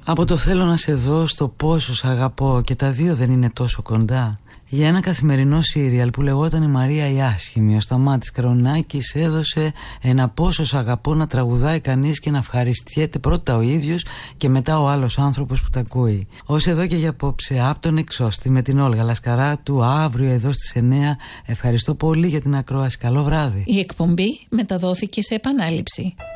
Από το θέλω να σε δω στο πόσο σ' αγαπώ, και τα δύο δεν είναι τόσο κοντά. Για ένα καθημερινό σύριαλ που λεγόταν η Μαρία η Άσχημη, ο Σταμάτης Κρονάκης έδωσε ένα πόσο σ' αγαπώ να τραγουδάει κανείς και να ευχαριστιέται πρώτα ο ίδιος και μετά ο άλλος άνθρωπος που τα ακούει. Ως εδώ και για απόψε, από τον Εξώστη με την Όλγα Λασκαράτου, αύριο εδώ στις 9. Ευχαριστώ πολύ για την ακρόαση. Καλό βράδυ. Η εκπομπή μεταδόθηκε σε επανάληψη.